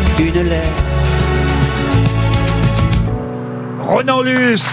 une lettre. Ronan Luce.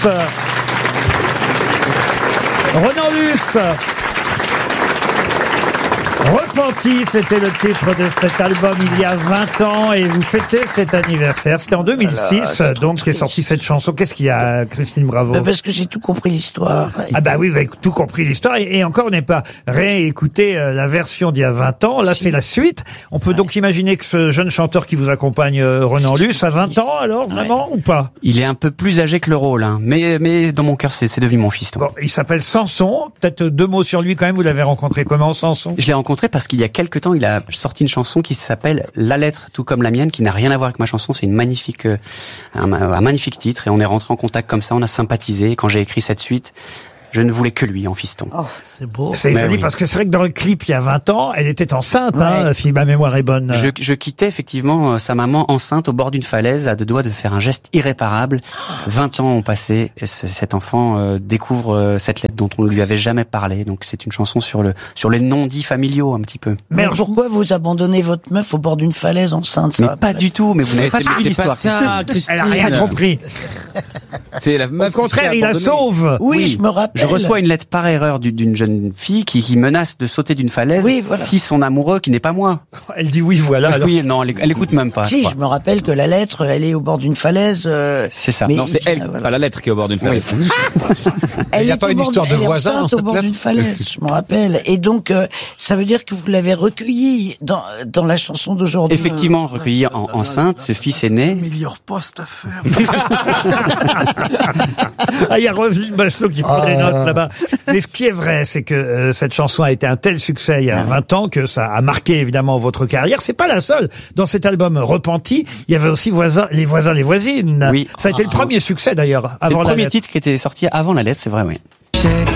Repenti, c'était le titre de cet album il y a 20 ans et vous fêtez cet anniversaire. C'était en 2006, donc qu'est sortie cette chanson. Qu'est-ce qu'il y a, Christine Bravo? Parce que j'ai tout compris l'histoire. Ah bah oui, vous avez tout compris l'histoire et encore on n'est pas réécouté la version d'il y a 20 ans. Là, c'est la suite. On peut donc imaginer que ce jeune chanteur qui vous accompagne, Ronan Luce, a 20 ans alors, vraiment, ou pas? Il est un peu plus âgé que le rôle, hein. Mais dans mon cœur, c'est devenu mon fils. Bon, il s'appelle Samson. Peut-être 2 mots sur lui quand même. Vous l'avez rencontré comment, Samson? Je l'ai rencontré parce qu'il y a quelque temps, il a sorti une chanson qui s'appelle La lettre, tout comme la mienne, qui n'a rien à voir avec ma chanson. C'est une magnifique, un magnifique titre et on est rentré en contact comme ça, on a sympathisé. Quand j'ai écrit cette suite, je ne voulais que lui en fiston. Oh, c'est beau. C'est joli oui. parce que c'est vrai que dans le clip, il y a 20 ans, elle était enceinte, Ouais. hein, si ma mémoire est bonne. Je quittais effectivement sa maman enceinte au bord d'une falaise, à 2 doigts de faire un geste irréparable. 20 ans ont passé et cet enfant découvre cette lettre dont on ne lui avait jamais parlé. Donc c'est une chanson sur les non-dits familiaux un petit peu. Mais pourquoi vous abandonnez votre meuf au bord d'une falaise enceinte? Ça Mais va pas du tout, mais vous n'avez pas suivi C'est pas l'histoire. ça, Christine. Elle a rien compris. C'est la Au meuf contraire, qui il s'est la abandonnée. sauve. Oui, je me rappelle. Je reçois une lettre par erreur d'une jeune fille qui menace de sauter d'une falaise Oui, voilà. si son amoureux, qui n'est pas moi. Elle dit oui, voilà. alors. Oui, non, elle écoute même pas. je Si, crois. je me rappelle que la lettre, elle est au bord d'une falaise. C'est ça. mais Non, c'est elle, voilà. pas la lettre qui est au bord d'une falaise. Elle Il n'y a est pas au une bord histoire de elle est voisin dans enceinte cette au bord lettre d'une falaise, je me rappelle. Et donc, ça veut dire que vous l'avez recueilli dans la chanson d'aujourd'hui. Effectivement, recueilli enceinte, ce fils est né. Meilleur poste à faire. Ah, il y a Roselyne Bachelot qui prend des notes là-bas. Mais ce qui est vrai, c'est que cette chanson a été un tel succès il y a 20 ans que ça a marqué évidemment votre carrière. C'est pas la seule. Dans cet album Repenti, il y avait aussi les voisins, les voisines. Oui. Ça a été le premier succès d'ailleurs, C'est le avant la premier lettre. titre qui était sorti avant la lettre, c'est vrai, oui. J'ai